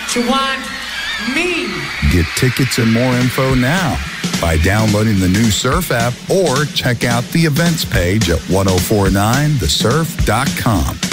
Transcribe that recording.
to want me. Get tickets and more info now by downloading the new Surf app or check out the events page at 1049thesurf.com.